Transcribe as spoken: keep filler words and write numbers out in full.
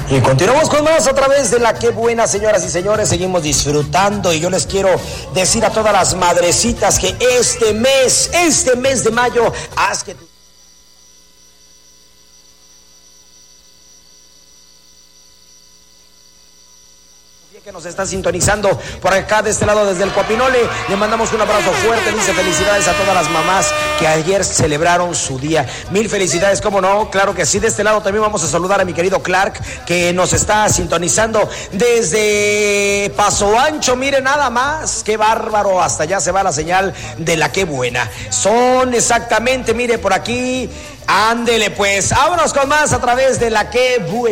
Y continuamos con más a través de la Qué Buena, señoras y señores, seguimos disfrutando y yo les quiero decir a todas las madrecitas que este mes, este mes de mayo, haz que tu... que nos están sintonizando por acá de este lado desde el Coapinole, le mandamos un abrazo fuerte, dice felicidades a todas las mamás que ayer celebraron su día, mil felicidades, cómo no, claro que sí. De este lado también vamos a saludar a mi querido Clark que nos está sintonizando desde Paso Ancho, mire nada más, qué bárbaro, hasta allá se va la señal de la Qué Buena, son exactamente, mire por aquí, ándele pues, vámonos con más a través de la Qué Buena.